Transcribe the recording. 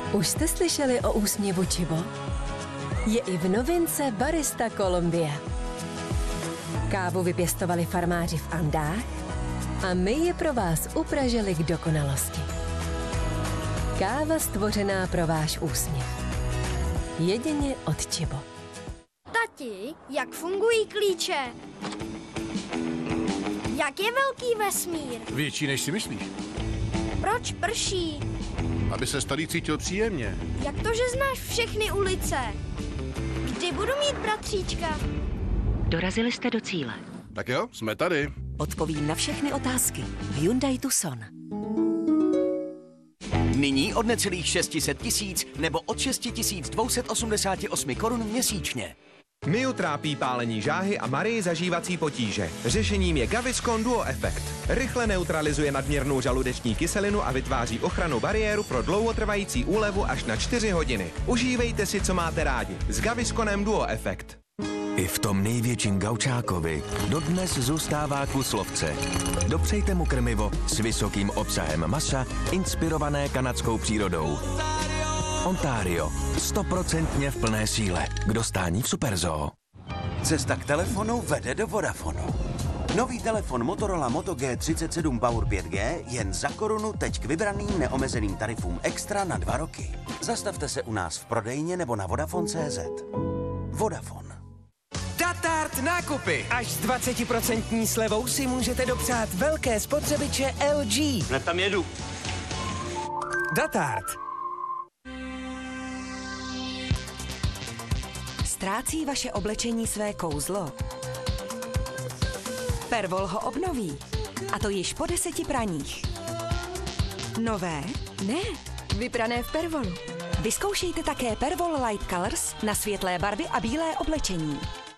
Už jste slyšeli o úsměvu Chibo? Je i v novince Barista Colombia. Kávu vypěstovali farmáři v Andách a my ji pro vás upražili k dokonalosti. Káva stvořená pro váš úsměv. Jedině od Chibo. Tati, jak fungují klíče? Jak je velký vesmír? Větší, než si myslíš. Proč prší? Aby se tady cítil příjemně. Jak to, že znáš všechny ulice? Kdy budu mít bratříčka? Dorazili jste do cíle. Tak jo, jsme tady. Odpovím na všechny otázky v Hyundai Tucson. Nyní od necelých 600 tisíc nebo od 6288 korun měsíčně. Miu trápí pálení žáhy a Marii zažívací potíže. Řešením je Gaviscon Duo Effect. Rychle neutralizuje nadměrnou žaludeční kyselinu a vytváří ochrannou bariéru pro dlouhotrvající úlevu až na 4 hodiny. Užívejte si, co máte rádi. S Gavisconem Duo Effect. I v tom největším gaučákovi dodnes zůstává kus lovce. Dopřejte mu krmivo s vysokým obsahem masa, inspirované kanadskou přírodou. Ontario. 100% v plné síle. K dostání v Superzoo. Cesta k telefonu vede do Vodafonu. Nový telefon Motorola Moto G37 Power 5G jen za korunu teď k vybraným neomezeným tarifům extra na 2 roky. Zastavte se u nás v prodejně nebo na Vodafone.cz. Vodafone. Datart nákupy. Až s 20% slevou si můžete dopřát velké spotřebiče LG. Hned tam jedu. Datart. Ztrácí vaše oblečení své kouzlo? Pervol ho obnoví. A to již po 10 praních. Nové? Ne, vyprané v Pervolu. Vyzkoušejte také Pervol Light Colors na světlé barvy a bílé oblečení.